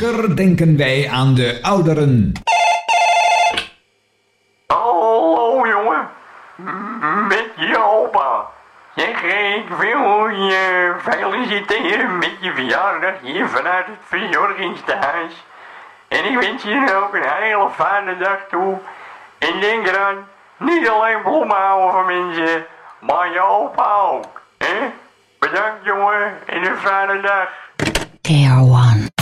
zeker denken wij aan de ouderen. Hallo jongen, met je opa. Zeg, ik wil je feliciteren met je verjaardag hier vanuit het verzorgingstehuis. En ik wens je ook een hele fijne dag toe. En denk eraan, niet alleen bloemen houden van mensen, maar je opa ook. Bedankt jongen en een fijne dag. KR1